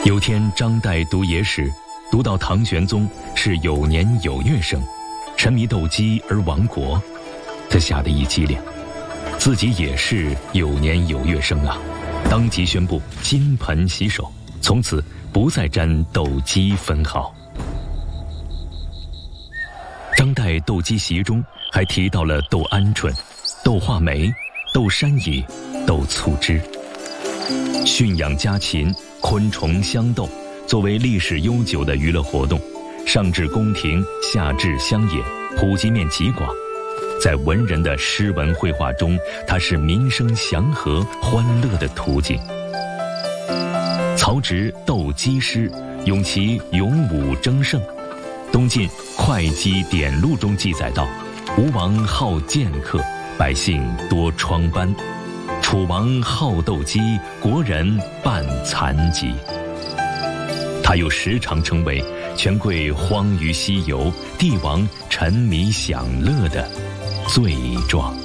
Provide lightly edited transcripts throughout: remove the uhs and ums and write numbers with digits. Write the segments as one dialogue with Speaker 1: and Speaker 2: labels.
Speaker 1: 有天张岱读野史，读到唐玄宗是有年有月生，沉迷斗鸡而亡国，他吓得一激灵，自己也是有年有月生啊，当即宣布金盆洗手，从此不再沾斗鸡分毫。张岱斗鸡习中还提到了斗鹌鹑、斗画眉、斗山蚁、斗醋汁。驯养家禽，昆虫相斗，作为历史悠久的娱乐活动，上至宫廷，下至乡野，普及面极广。在文人的诗文绘画中，它是民生祥和、欢乐的途径。曹植斗鸡诗，咏其勇武争胜。东晋会稽典录中记载道：吴王好剑客，百姓多疮斑；楚王好斗鸡，国人半残疾。他又时常称为权贵荒于西游，帝王沉迷享乐的罪状。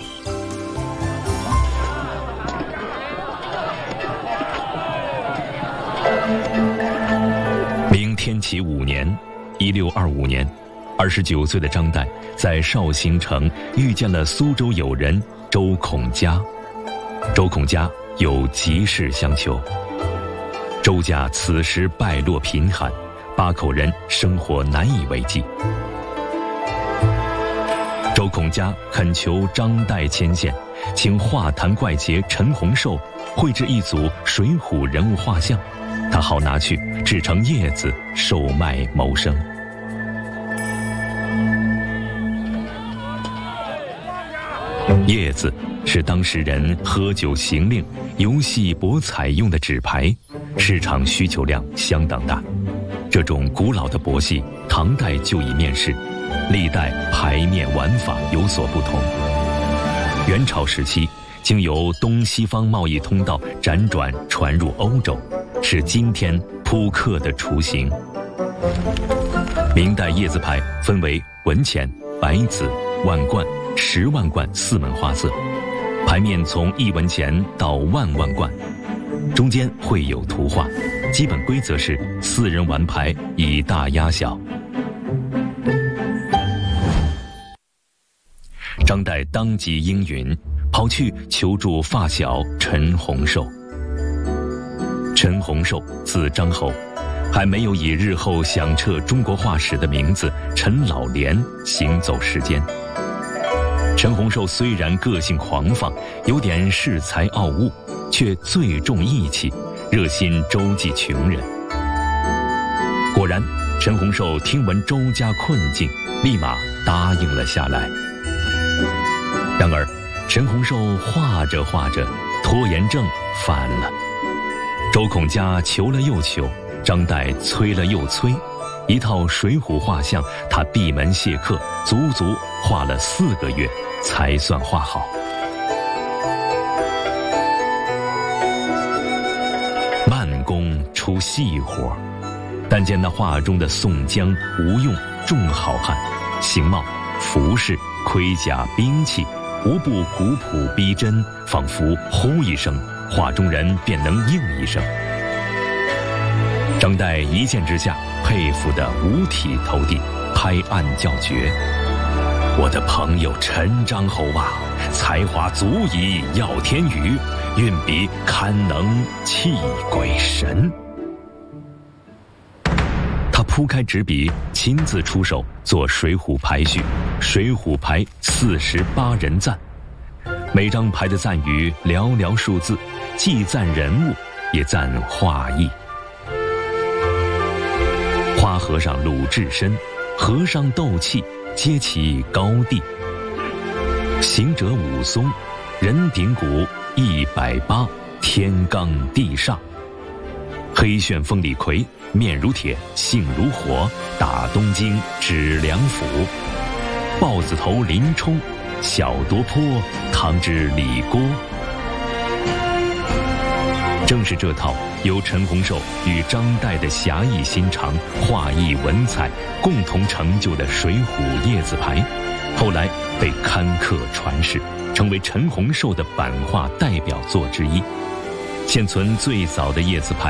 Speaker 1: 明天启5年1625年，29岁的张岱在绍兴城遇见了苏州友人周孔嘉。周孔嘉有急事相求。周家此时败落贫寒，8口人生活难以为继。周孔嘉恳求张岱牵线，请画坛怪杰陈洪寿绘制一组水浒人物画像，他好拿去制成叶子售卖谋生。叶子是当时人喝酒行令、游戏博彩用的纸牌，市场需求量相当大。这种古老的博戏，唐代就已面世，历代牌面玩法有所不同。元朝时期，经由东西方贸易通道辗转传入欧洲，是今天扑克的雏形。明代叶子牌分为文钱、白子、万贯、10万贯4门花色，牌面从1文钱到万贯，中间会有图画，基本规则是4人玩牌，以大压小。张岱当即应允，跑去求助发小陈洪寿。陈洪寿字张侯，还没有以日后响彻中国画史的名字陈老莲行走世间。陈洪寿虽然个性狂放，有点恃才傲物，却最重义气，热心周济穷人。果然，陈洪寿听闻周家困境，立马答应了下来。然而，陈洪寿画着画着，拖延症犯了。周孔嘉求了又求，张岱催了又催，一套水浒画像，他闭门谢客，足足画了4个月才算画好。慢工出细活，但见那画中的宋江、吴用众好汉，形貌、服饰、盔甲、兵器，无不古朴逼真，仿佛呼一声，画中人便能应一声。张岱一见之下，佩服得五体投地，拍案叫绝：我的朋友陈张侯啊，才华足以耀天宇，运笔堪能泣鬼神。他铺开纸笔，亲自出手做水浒牌序，水浒牌48人赞。每张牌的赞语寥寥数字，既赞人物，也赞画意。花和尚鲁智深，和尚斗气，皆其高地。行者武松，人顶鼓180，天罡地煞。黑旋风李逵，面如铁，性如火，打东京指梁府。豹子头林冲，小夺坡，汤之李郭。正是这套由陈洪寿与张岱的侠义心肠、画意文采共同成就的水浒叶子牌，后来被刊刻传世，成为陈洪寿的版画代表作之一。现存最早的叶子牌